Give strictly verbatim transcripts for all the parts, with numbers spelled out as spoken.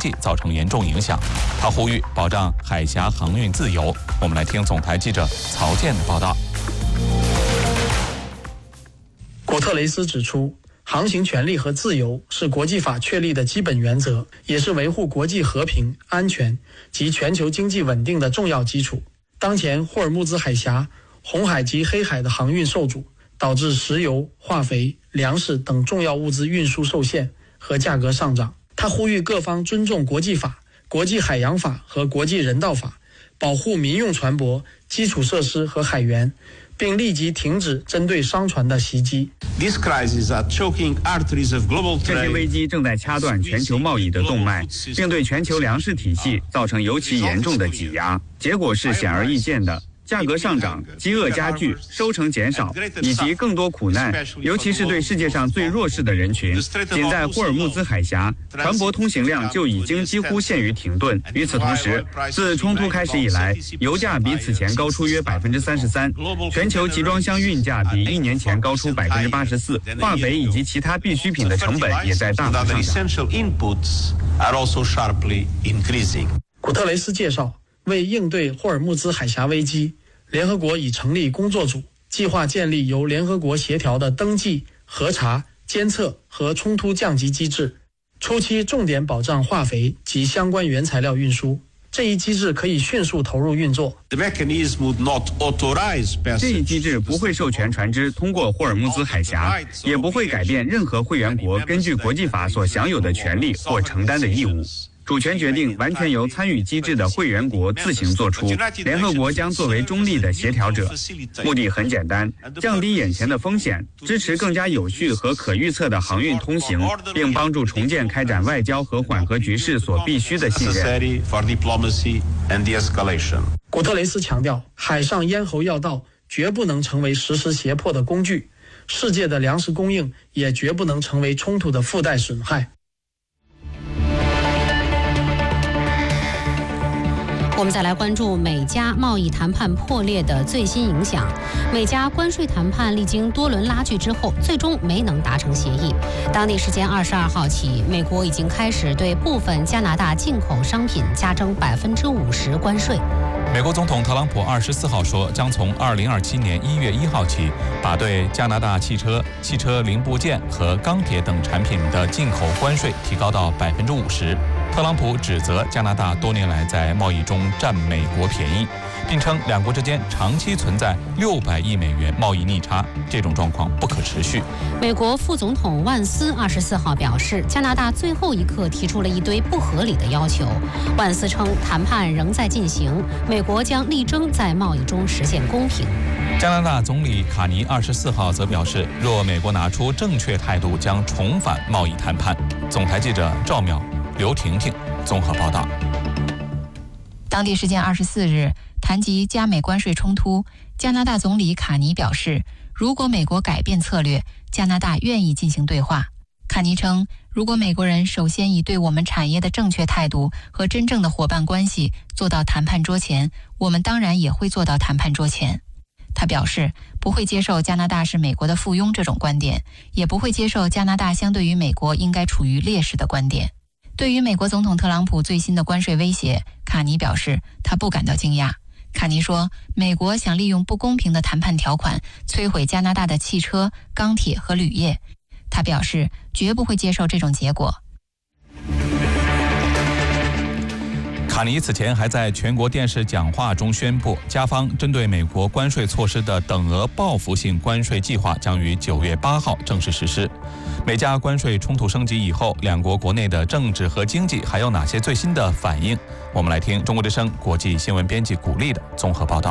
济造成严重影响。他呼吁保障海峡航运自由。我们来听总台记者曹健的报道。 古特雷斯指出，航行权利和自由是国际法确立的基本原则，也是维护国际和平、安全及全球经济稳定的重要基础。当前霍尔木兹海峡、红海及黑海的航运受阻，导致石油、化肥、粮食等重要物资运输受限和价格上涨。他呼吁各方尊重国际法、国际海洋法和国际人道法，保护民用船舶、基础设施和海员，并立即停止针对商船的袭击。 这些危机正在掐断全球贸易的动脉，并对全球粮食体系造成尤其严重的挤压。结果是显而易见的。价格上涨、饥饿加剧、收成减少，以及更多苦难，尤其是对世界上最弱势的人群。仅在霍尔木兹海峡，船舶通行量就已经几乎陷于停顿。与此同时，自冲突开始以来，油价比此前高出约百分之三十三，全球集装箱运价比一年前高出百分之八十四，化肥以及其他必需品的成本也在大幅上涨。 古特雷斯介绍，为应对霍尔木兹海峡危机，联合国已成立工作组，计划建立由联合国协调的登记、核查、监测和冲突降级机制，初期重点保障化肥及相关原材料运输。这一机制可以迅速投入运作。 这一机制不会授权船只通过霍尔木兹海峡，也不会改变任何会员国根据国际法所享有的权利或承担的义务。主权决定完全由参与机制的会员国自行做出，联合国将作为中立的协调者。目的很简单，降低眼前的风险，支持更加有序和可预测的航运通行，并帮助重建开展外交和缓和局势所必须的信任。 古特雷斯强调，海上咽喉要道绝不能成为实施胁迫的工具，世界的粮食供应也绝不能成为冲突的附带损害。 我们再来关注美加贸易谈判破裂的最新影响。美加关税谈判历经多轮拉锯之后，最终没能达成协议。当地时间二十二号起，美国已经开始对部分加拿大进口商品加征百分之五十关税。 美国总统特朗普二十四号说，将从二零二七年一月一号起，把对加拿大汽车、汽车零部件和钢铁等产品的进口关税提高到百分之五十。特朗普指责加拿大多年来在贸易中占美国便宜，并称两国之间长期存在六百亿美元贸易逆差，这种状况不可持续。 美国副总统万斯二十四号表示，加拿大最后一刻提出了一堆不合理的要求。万斯称，谈判仍在进行，美国将力争在贸易中实现公平。 加拿大总理卡尼二十四号则表示，若美国拿出正确态度，将重返贸易谈判。总台记者赵淼、刘婷婷综合报道。 当地时间二十四日，谈及加美关税冲突，加拿大总理卡尼表示，如果美国改变策略，加拿大愿意进行对话。卡尼称，如果美国人首先以对我们产业的正确态度和真正的伙伴关系做到谈判桌前，我们当然也会做到谈判桌前。他表示，不会接受加拿大是美国的附庸这种观点，也不会接受加拿大相对于美国应该处于劣势的观点。对于美国总统特朗普最新的关税威胁，卡尼表示他不感到惊讶。卡尼说，美国想利用不公平的谈判条款摧毁加拿大的汽车、钢铁和铝业。他表示绝不会接受这种结果。 卡尼此前还在全国电视讲话中宣布，加方针对美国关税措施的等额报复性关税计划将于九月八号正式实施。美加关税冲突升级以后，两国国内的政治和经济还有哪些最新的反应？我们来听中国之声国际新闻编辑古丽的综合报道。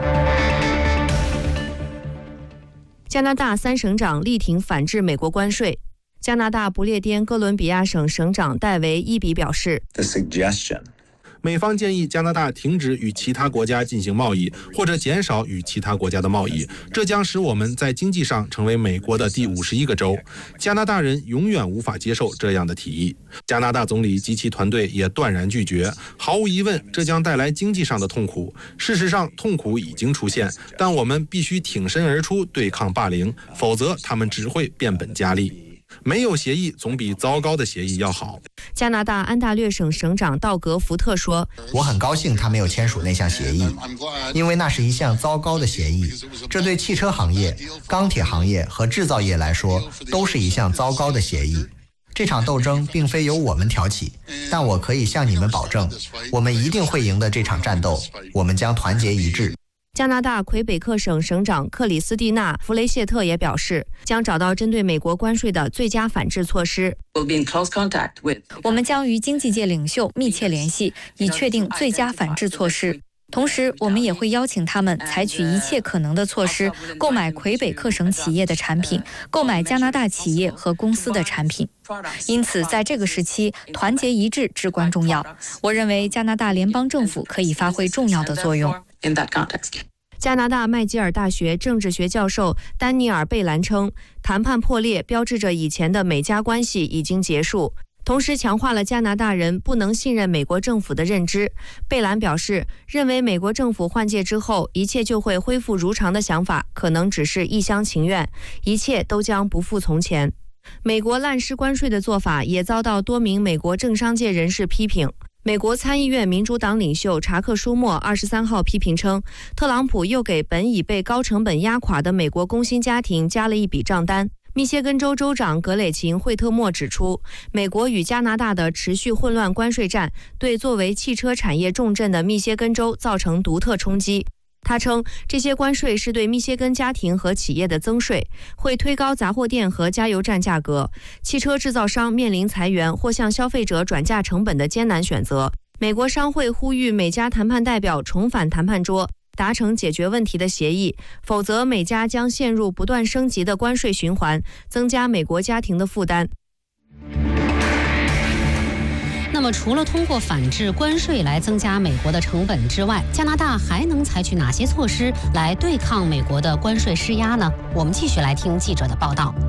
加拿大三省长力挺反制美国关税。加拿大不列颠哥伦比亚省省长戴维伊比表示， The suggestion 美方建议加拿大停止与其他国家进行贸易，或者减少与其他国家的贸易，这将使我们在经济上成为美国的第五十一个州。加拿大人永远无法接受这样的提议。加拿大总理及其团队也断然拒绝。毫无疑问，这将带来经济上的痛苦。事实上，痛苦已经出现，但我们必须挺身而出对抗霸凌，否则他们只会变本加厉。 没有协议总比糟糕的协议要好。 加拿大安大略省省长道格·福特说：“ 我很高兴他没有签署那项协议，因为那是一项糟糕的协议。这对汽车行业、钢铁行业和制造业来说都是一项糟糕的协议。这场斗争并非由我们挑起，但我可以向你们保证，我们一定会赢得这场战斗，我们将团结一致。” 加拿大魁北克省省长克里斯蒂娜·弗雷谢特也表示，将找到针对美国关税的最佳反制措施。 我们将与经济界领袖密切联系，以确定最佳反制措施。同时，我们也会邀请他们采取一切可能的措施，购买魁北克省企业的产品，购买加拿大企业和公司的产品。因此，在这个时期，团结一致至关重要。我认为加拿大联邦政府可以发挥重要的作用。 加拿大麦吉尔大学政治学教授丹尼尔·贝兰称，谈判破裂标志着以前的美加关系已经结束，同时强化了加拿大人不能信任美国政府的认知。贝兰表示，认为美国政府换届之后一切就会恢复如常的想法可能只是一厢情愿，一切都将不复从前。美国滥施关税的做法也遭到多名美国政商界人士批评。美国参议院民主党领袖查克·舒默二十三号批评称，特朗普又给本已被高成本压垮的美国工薪家庭加了一笔账单。密歇根州州长格雷琴·惠特莫指出，美国与加拿大的持续混乱关税战对作为汽车产业重镇的密歇根州造成独特冲击。他称，这些关税是对密歇根家庭和企业的增税，会推高杂货店和加油站价格。汽车制造商面临裁员或向消费者转嫁成本的艰难选择。美国商会呼吁美加谈判代表重返谈判桌，达成解决问题的协议，否则美加将陷入不断升级的关税循环，增加美国家庭的负担。 那么，除了通过反制关税来增加美国的成本之外，加拿大还能采取哪些措施来对抗美国的关税施压呢？我们继续来听记者的报道。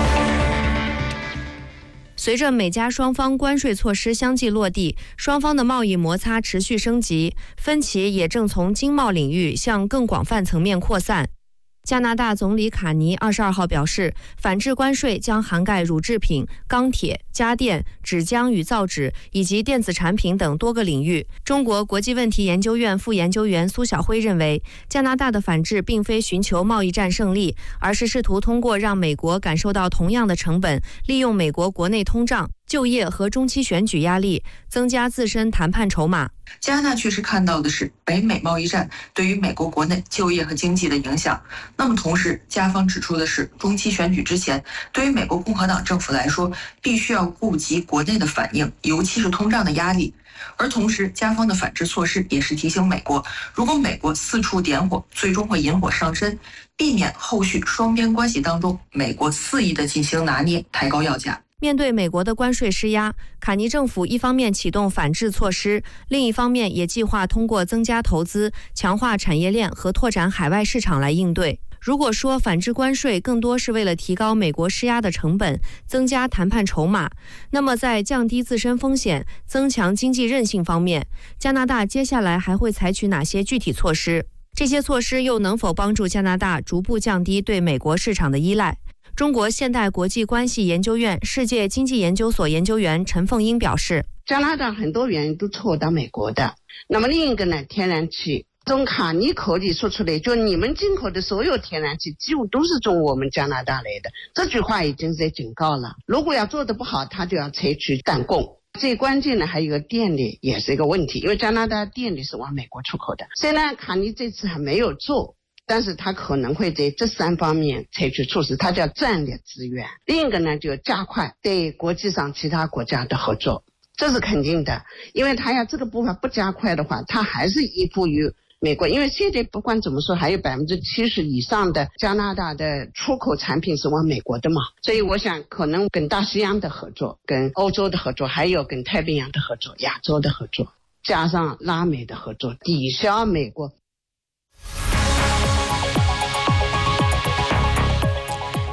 随着美加双方关税措施相继落地，双方的贸易摩擦持续升级，分歧也正从经贸领域向更广泛层面扩散。加拿大总理卡尼二十二号表示，反制关税将涵盖乳制品、钢铁、家电、纸浆与造纸以及电子产品等多个领域。中国国际问题研究院副研究员苏晓辉认为，加拿大的反制并非寻求贸易战胜利，而是试图通过让美国感受到同样的成本，利用美国国内通胀、就业和中期选举压力，增加自身谈判筹码。 加拿大确实看到的是北美贸易战对于美国国内就业和经济的影响。那么同时，加方指出的是，中期选举之前，对于美国共和党政府来说，必须要顾及国内的反应，尤其是通胀的压力。而同时，加方的反制措施也是提醒美国，如果美国四处点火，最终会引火上身，避免后续双边关系当中美国肆意的进行拿捏，抬高要价。 面对美国的关税施压，卡尼政府一方面启动反制措施，另一方面也计划通过增加投资、强化产业链和拓展海外市场来应对。如果说反制关税更多是为了提高美国施压的成本，增加谈判筹码，那么在降低自身风险、增强经济韧性方面，加拿大接下来还会采取哪些具体措施？这些措施又能否帮助加拿大逐步降低对美国市场的依赖？中国现代国际关系研究院世界经济研究所研究员陈凤英表示， 加拿大很多原因都错到美国的。那么另一个呢，天然气，从卡尼口里说出来，就你们进口的所有天然气几乎都是从我们加拿大来的，这句话已经在警告了。如果要做得不好，他就要采取断供。最关键的还有一个电力也是一个问题，因为加拿大电力是往美国出口的。虽然卡尼这次还没有做，但是他可能会在这三方面采取措施，它叫战略资源。另一个呢，就加快对国际上其他国家的合作，这是肯定的。因为他要这个步伐不加快的话，他还是依附于美国。因为现在不管怎么说，还有百分之七十以上的加拿大的出口产品是往美国的嘛，所以我想可能跟大西洋的合作、跟欧洲的合作，还有跟太平洋的合作、亚洲的合作，加上拉美的合作，抵消美国。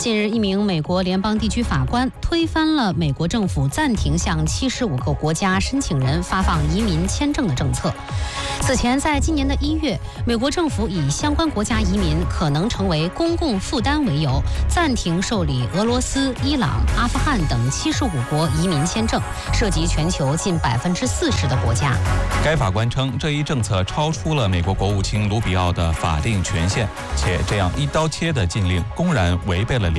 近日，一名美国联邦地区法官推翻了美国政府暂停向七十五个国家申请人发放移民签证的政策。此前，在今年的一月，美国政府以相关国家移民可能成为公共负担为由，暂停受理俄罗斯、伊朗、阿富汗等七十五国移民签证，涉及全球近百分之四十的国家。 该法官称，这一政策超出了美国国务卿卢比奥的法定权限，且这样一刀切的禁令公然违背了